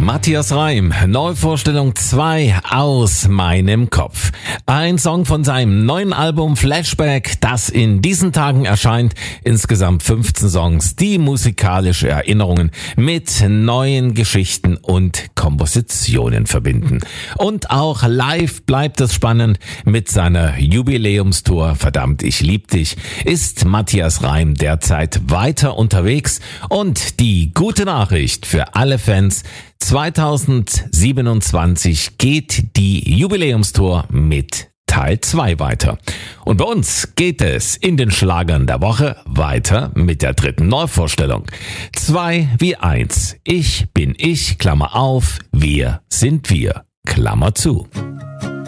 Matthias Reim, Neuvorstellung 2 aus meinem Kopf. Ein Song von seinem neuen Album Flashback, das in diesen Tagen erscheint. Insgesamt 15 Songs, die musikalische Erinnerungen mit neuen Geschichten und Kompositionen verbinden. Und auch live bleibt es spannend. Mit seiner Jubiläumstour Verdammt, ich lieb dich ist Matthias Reim derzeit weiter unterwegs. Und die gute Nachricht für alle Fans: 2027 geht die Jubiläumstour mit Teil 2 weiter. Und bei uns geht es in den Schlagern der Woche weiter mit der dritten Neuvorstellung. 2 wie 1. Ich bin ich, Klammer auf, wir sind wir, Klammer zu.